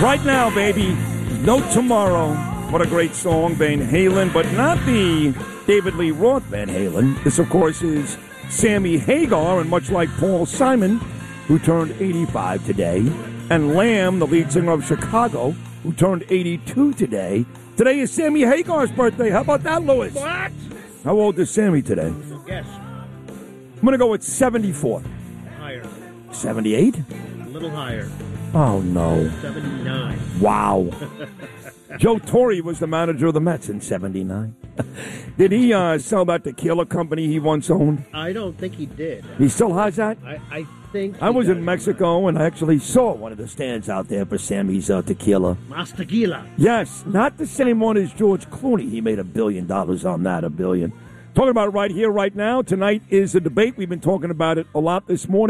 Right now, baby, No Tomorrow. What a great song, Van Halen, but not the David Lee Roth Van Halen. This, of course, is Sammy Hagar, and much like Paul Simon, who turned 85 today, and Lamb, the lead singer of Chicago, who turned 82 today. Today is Sammy Hagar's birthday. How about that, Louis? What? How old is Sammy today? Guess. I'm going to go with 74. Higher. 78? A little higher. Oh, no. 79. Wow. Joe Torre was the manager of the Mets in 79. Did he sell that tequila company he once owned? I don't think he did. He still has that? I think I was in Mexico, and I actually saw one of the stands out there for Sammy's tequila. Mas Tequila. Yes, not the same one as George Clooney. He made $1 billion on that, $1 billion. Talking about it right here, right now. Tonight is a debate. We've been talking about it a lot this morning.